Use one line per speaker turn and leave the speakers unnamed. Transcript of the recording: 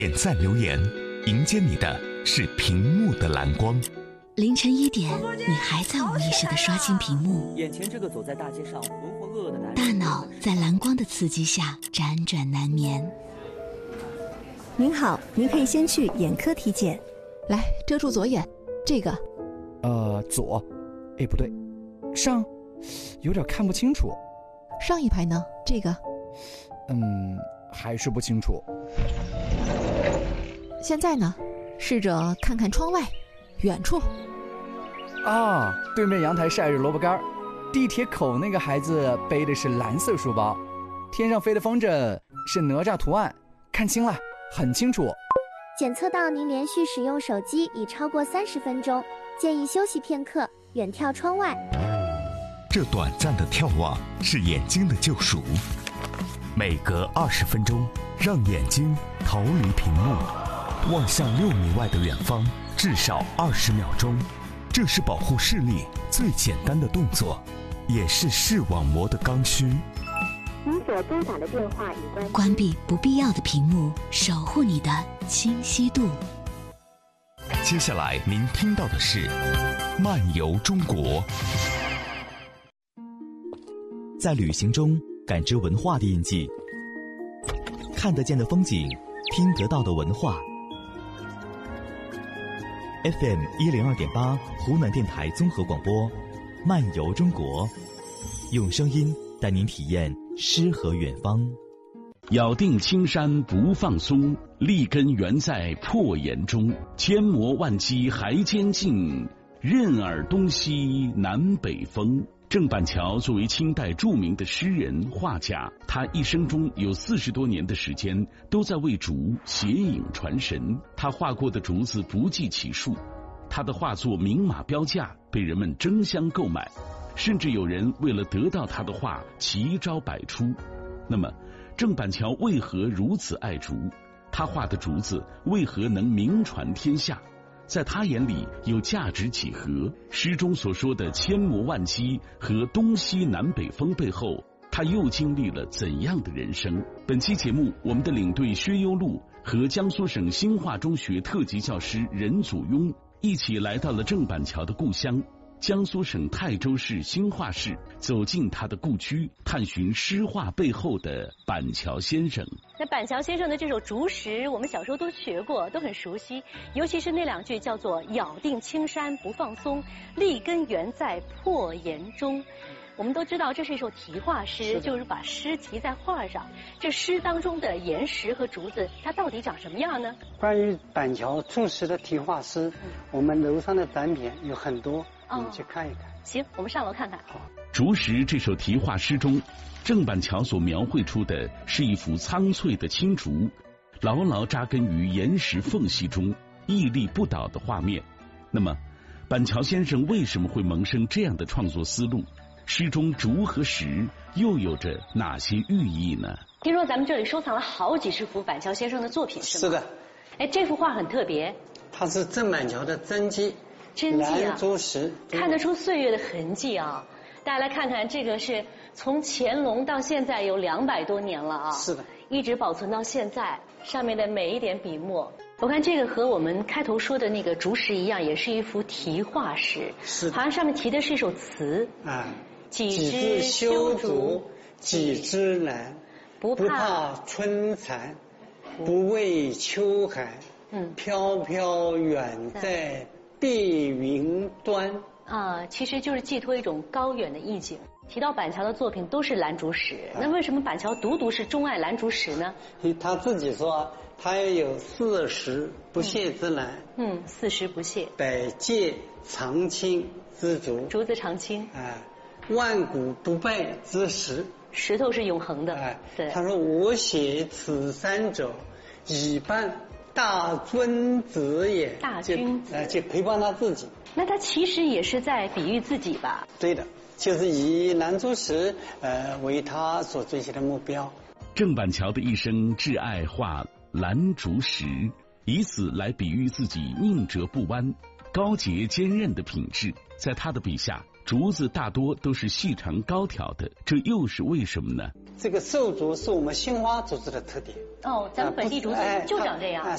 点赞留言，迎接你的是屏幕的蓝光。
凌晨1点，你还在无意识地刷新屏幕，
眼前这个走在大街上浑浑噩噩的男人，
大脑在蓝光的刺激下辗转难眠。
您好，您可以先去眼科体检。
来，遮住左眼，这个。
左，哎，不对，上，有点看不清楚。
上一排呢？这个。
还是不清楚。
现在呢？试着看看窗外，远处。
啊，对面阳台晒着萝卜干，地铁口那个孩子背的是蓝色书包，天上飞的风筝是哪吒图案，看清了，很清楚。
检测到您连续使用手机已超过30分钟，建议休息片刻，远眺窗外。
这短暂的眺望是眼睛的救赎，每隔20分钟，让眼睛逃离屏幕，望向6米外的远方，至少20秒钟。这是保护视力最简单的动作，也是视网膜的刚需。
您所拨打的电话已
关闭不必要的屏幕，守护你的清晰度。
接下来您听到的是漫游中国。
在旅行中感知文化的印记，看得见的风景，听得到的文化。FM 102.8湖南电台综合广播，漫游中国，用声音带您体验诗和远方。
咬定青山不放松，立根原在破岩中。千磨万击还坚劲，任尔东西南北风。郑板桥作为清代著名的诗人、画家，他一生中有40多年的时间都在为竹写影传神。他画过的竹子不计其数，他的画作明码标价，被人们争相购买，甚至有人为了得到他的画奇招百出。那么郑板桥为何如此爱竹？他画的竹子为何能名传天下？在他眼里又价值几何？诗中所说的千磨万击和东西南北风背后，他又经历了怎样的人生？本期节目，我们的领队薛优路和江苏省新化中学特级教师任祖庸一起来到了郑板桥的故乡江苏省泰州市新化市，走进他的故居，探寻诗画背后的板桥先生。
那板桥先生的这首《竹石》，我们小时候都学过，都很熟悉，尤其是那2句叫做“咬定青山不放松，立根原在破岩中”。我们都知道这是一首题画诗，就是把诗题在画上。这诗当中的岩石和竹子，它到底长什么样呢？
关于板桥竹石的题画诗，我们楼上的展品有很多，你们去看一看。
行，我们上楼看看。
好，
《竹石》这首题画诗中，郑板桥所描绘出的是一幅苍翠的青竹，牢牢扎根于岩石缝隙中，屹立不倒的画面。那么，板桥先生为什么会萌生这样的创作思路？诗中竹和石又有着哪些寓意呢？
听说咱们这里收藏了好几十幅板桥先生的作品，是吗？
是的。
哎，这幅画很特别，
它是郑板桥的真迹，蓝竹石，
看得出岁月的痕迹啊。大家来看看，这个是从乾隆到现在有200多年了啊。
是的。
一直保存到现在，上面的每一点笔墨，我看这个和我们开头说的那个竹石一样，也是一幅题画诗。
是。
好像上面题的是一首词
啊。
几枝修竹，
几枝兰，不怕春残，不畏秋寒。飘飘远在碧云端。
其实就是寄托一种高远的意境。提到板桥的作品都是蓝竹石，那为什么板桥独独是钟爱蓝竹石呢？
他自己说，他也有4时不谢之兰
，4时不谢，
百芥长青之竹，
竹子长青，
万古不败之石，
石头是永恒的。对，
他说我写此三者，以伴大君子也。
大君子，
就陪伴他自己。
那他其实也是在比喻自己吧？
对的，就是以蓝竹石为他所追求的目标。
郑板桥的一生挚爱画蓝竹石，以此来比喻自己宁折不弯、高洁坚韧的品质。在他的笔下，竹子大多都是细长高挑的，这又是为什么呢？
这个瘦竹是我们杏花竹子的特点。
哦，咱们本地竹子就长这样。